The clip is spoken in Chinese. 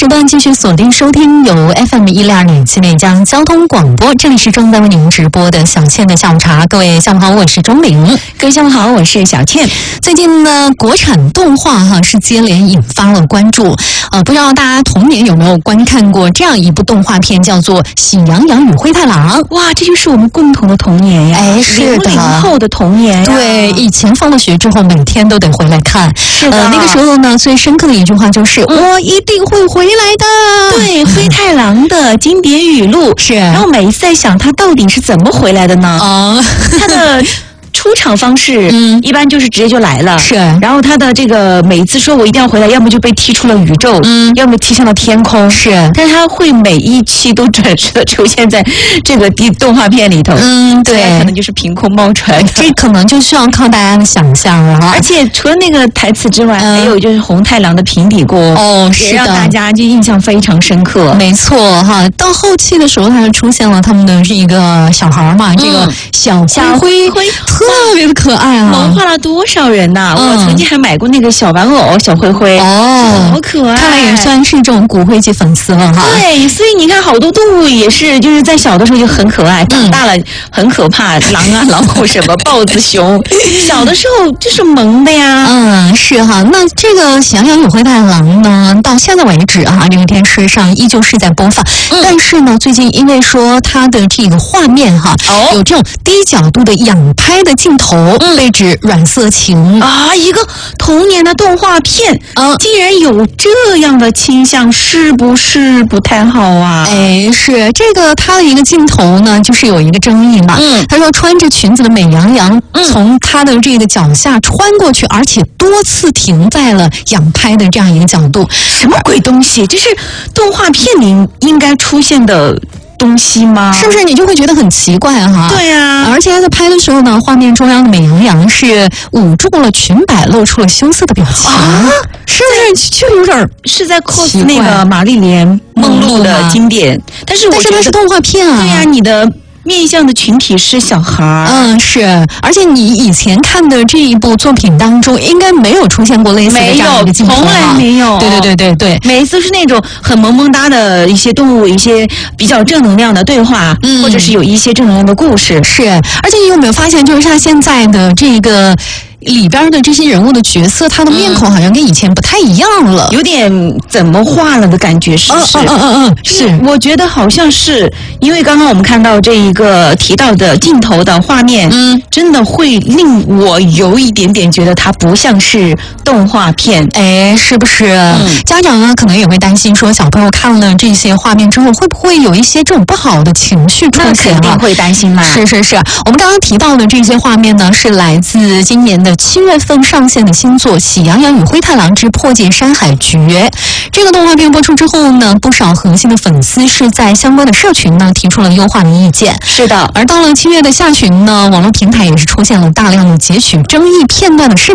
时段继续锁定收听由 FM102.7内江交通广播，这里是正在为您直播的小倩的下午茶。各位下午好，我是钟玲。 各位下午好，我是小倩。 最近呢，国产动画是接连引发了关注。不知道大家童年有没有观看过这样一部动画片，叫做《喜羊羊与灰太狼》。 哇，这就是我们共同的童年呀！ 哎，是的 ，00后的童年呀。 对，以前放了学之后，每天都得回来看。 是的， 那个时候呢，最深刻的一句话就是我一定会回来的。 对，灰太狼的经典语录是。 然后每一次在想，他到底是怎么回来的呢？他的出场方式，一般就是直接就来了。 是。 然后他的这个每一次说我一定要回来，要么就被踢出了宇宙，要么踢向了天空。 是。 但是他会每一期都准时的出现在这个动画片里头。 对， 可能就是凭空冒出来的。 这可能就需要靠大家的想象了哈。 而且除了那个台词之外，还有就是红太狼的平底锅是的， 也让大家就印象非常深刻。 没错哈，到后期的时候，它就出现了他们的这个小孩嘛，这个小灰灰特别的可爱啊， 萌化了多少人呐！我曾经还买过那个小玩偶小灰灰，好可爱。 看来也算是这种骨灰级粉丝了哈。 对，所以你看，好多动物也是，就是在小的时候就很可爱，长大了很可怕，狼啊、老虎什么、豹子、熊，小的时候就是萌的呀。 是哈。那这个《喜羊羊与灰太狼》呢，到现在为止啊，这个电视上依旧是在播放。但是呢，最近因为说它的这个画面哈，有这种低角度的仰拍的镜头，被指软色情啊。一个童年的动画片竟然有这样的倾向，是不是不太好啊？ 哎，是这个它的一个镜头呢，就是有一个争议嘛。他说穿着裙子的美羊羊从他的这个脚下穿过去，而且多次停在了仰拍的这样一个角度。 什么鬼东西？这是动画片里应该出现的东西吗？ 是不是你就会觉得很奇怪哈？ 对呀， 而且他在拍的时候呢，画面中央的美羊羊是捂住了裙摆，露出了羞涩的表情是不是就有点是在 cos 那个玛丽莲梦露的经典？但是它是动画片啊。 对呀，你的面向的群体是小孩儿， 是，而且你以前看的这一部作品当中，应该没有出现过类似的这样一个镜头， 从来没有。 对， 每一次是那种很萌萌哒的一些动物，一些比较正能量的对话，或者是有一些正能量的故事。 是，而且你有没有发现，就是他现在的这个里边的这些人物的角色，他的面孔好像跟以前不太一样了， 有点怎么化了的感觉，是不是？ 是。 我觉得好像是因为刚刚我们看到这一个提到的镜头的画面，真的会令我有一点点觉得它不像是动画片， 哎，是不是？家长呢可能也会担心说，小朋友看了这些画面之后，会不会有一些这种不好的情绪出现？ 那肯定会担心啦。 是。我们刚刚提到的这些画面呢，是来自今年的7月份上线的新作《喜羊羊与灰太狼之破解山海诀》。这个动画片播出之后呢，不少核心的粉丝是在相关的社群呢提出了优化的意见。 是的， 而到了7月的下旬呢，网络平台也是出现了大量的截取争议片段的视频。